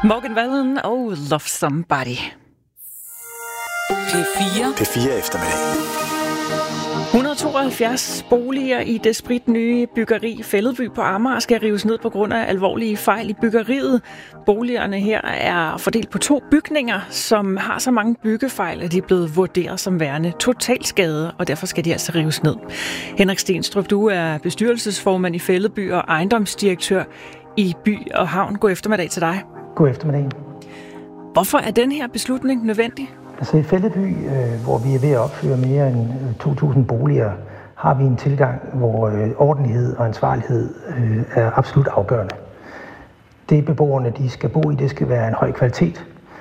Morgan Wallen og Love Somebody. P4 eftermiddag. 172 boliger i det spritnye byggeri Fælledby på Amager skal rives ned på grund af alvorlige fejl i byggeriet. Boligerne her er fordelt på 2 bygninger, som har så mange byggefejl, at de er blevet vurderet som værende totalskade, og derfor skal de altså rives ned. Henrik Stenstrup, du er bestyrelsesformand i Fælledby og ejendomsdirektør i By og Havn. God eftermiddag til dig. God eftermiddag. Hvorfor er den her beslutning nødvendig? Altså i Fælledby, hvor vi er ved at opføre mere end 2.000 boliger, har vi en tilgang, hvor ordentlighed og ansvarlighed er absolut afgørende. Det beboerne de skal bo i, det skal være en høj kvalitet.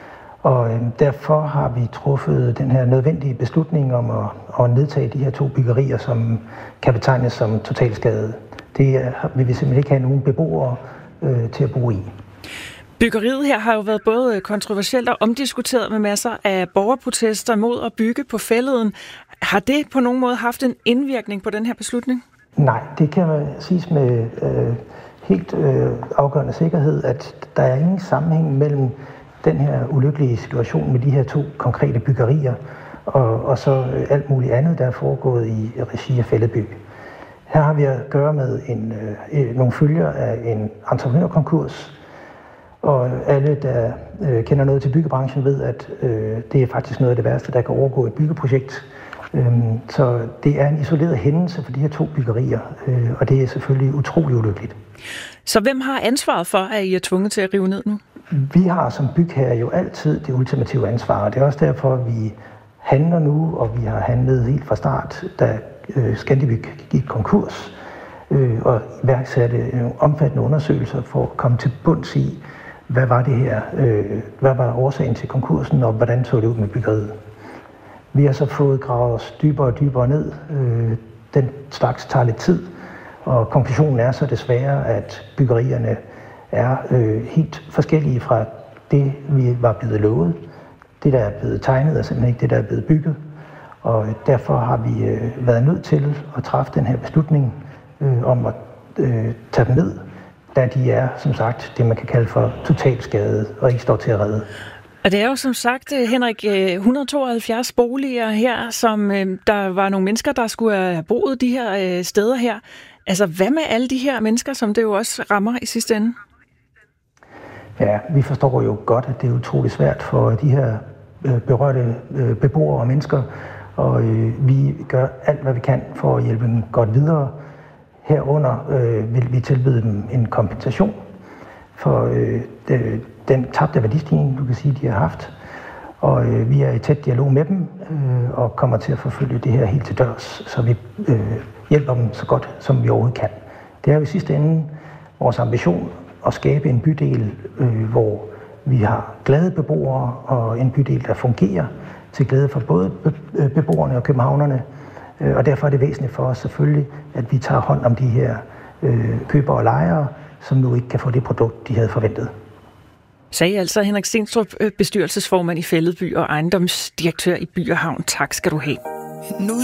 Og derfor har vi truffet den her nødvendige beslutning om at nedtage de her 2 byggerier, som kan betegnes som totalskade. Det vil vi simpelthen ikke have nogen beboere til at bo i. Byggeriet her har jo været både kontroversielt og omdiskuteret med masser af borgerprotester mod at bygge på fælleden. Har det på nogen måde haft en indvirkning på den her beslutning? Nej, det kan man siges med helt afgørende sikkerhed, at der er ingen sammenhæng mellem den her ulykkelige situation med de her 2 konkrete byggerier og så alt muligt andet, der er foregået i regi af Fælledby. Her har vi at gøre med nogle følger af en entreprenørkonkurs, og alle, der kender noget til byggebranchen, ved, at det er faktisk noget af det værste, der kan overgå et byggeprojekt. Så det er en isoleret hændelse for de her 2 byggerier, og det er selvfølgelig utrolig ulykkeligt. Så hvem har ansvaret for, at I er tvunget til at rive ned nu? Vi har som bygherre jo altid det ultimative ansvar, og det er også derfor, at vi handler nu, og vi har handlet helt fra start, da Scandibyg gik konkurs, og iværksatte omfattende undersøgelser for at komme til bunds i, hvad var det her? Hvad var årsagen til konkursen, og hvordan så det ud med byggeriet? Vi har så fået gravet os dybere og dybere ned. Den slags tager lidt tid, og konklusionen er så desværre, at byggerierne er helt forskellige fra det, vi var blevet lovet. Det, der er blevet tegnet, er simpelthen ikke det, der er blevet bygget. Og derfor har vi været nødt til at træffe den her beslutning om at tage dem ned, da de er, som sagt, det man kan kalde for totalskade og ikke står til at redde. Og det er jo som sagt, Henrik, 172 boliger her, som der var nogle mennesker, der skulle have boet de her steder her. Altså, hvad med alle de her mennesker, som det jo også rammer i sidste ende? Ja, vi forstår jo godt, at det er utroligt svært for de her berørte beboere og mennesker, og vi gør alt, hvad vi kan for at hjælpe dem godt videre. Herunder vil vi tilbyde dem en kompensation for den tabte værdistigning, du kan sige, de har haft. Og vi er i tæt dialog med dem og kommer til at forfølge det her helt til dørs, så vi hjælper dem så godt, som vi overhovedet kan. Det er jo i sidste ende vores ambition at skabe en bydel, hvor vi har glade beboere og en bydel, der fungerer til glæde for både beboerne og københavnerne. Og derfor er det væsentligt for os selvfølgelig, at vi tager hånd om de her købere og lejere, som nu ikke kan få det produkt, de havde forventet. Sagde altså Henrik Stenstrup, bestyrelsesformand i Fælledby og ejendomsdirektør i By og Havn. Tak skal du have. Nu